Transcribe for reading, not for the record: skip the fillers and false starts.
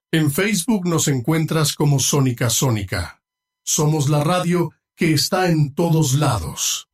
En Facebook nos encuentras como Sónica Sónica. Somos la radio que está en todos lados.